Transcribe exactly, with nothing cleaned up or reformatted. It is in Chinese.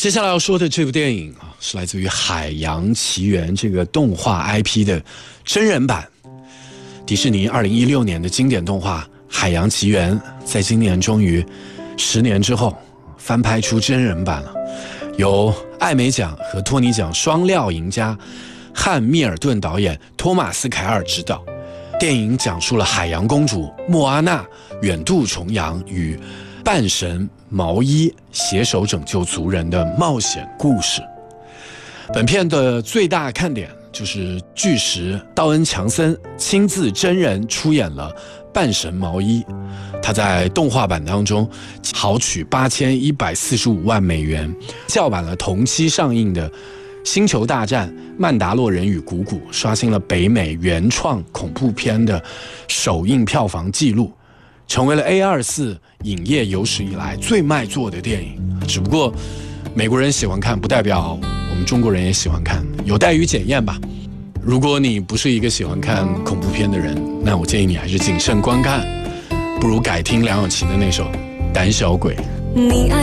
接下来要说的这部电影啊，是来自于《海洋奇缘》这个动画 I P 的真人版。迪士尼二零一六年的经典动画《海洋奇缘》在今年终于十年之后翻拍出真人版了，由艾美奖和托尼奖双料赢家汉密尔顿导演，托马斯凯尔执导。电影讲述了海洋公主莫阿娜远渡重洋与半神毛衣携手拯救族人的冒险故事。本片的最大看点就是巨石道恩强森亲自真人出演了半神毛衣，他在动画版当中豪取八千一百四十五万美元，叫板了同期上映的《星球大战：曼达洛人与谷谷》，刷新了北美原创恐怖片的首映票房纪录，成为了 A 二十四 影业有史以来最卖座的电影。只不过美国人喜欢看不代表我们中国人也喜欢看，有待于检验吧。如果你不是一个喜欢看恐怖片的人，那我建议你还是谨慎观看，不如改听梁咏琪的那首《胆小鬼》。你爱